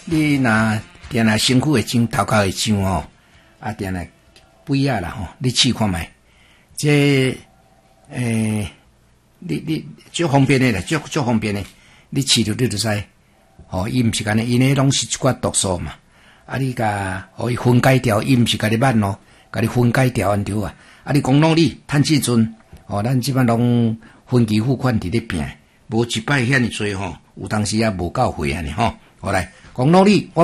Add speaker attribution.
Speaker 1: 你若定来身躯会肿，头壳会肿吼，啊定来肥啊啦吼，你试看觅，这你足方便的啦，足方便的，你试着你就知，吼，伊毋是干呢，因迄拢是一寡毒素嘛，啊你甲互伊分解掉，伊毋是甲你慢咯，甲你分解掉安对啊，啊你讲拢你趁即阵，吼，咱即摆拢分期付款伫咧拼，无一摆遐尼多吼，有当时也无够货安尼吼，好来讲拢你。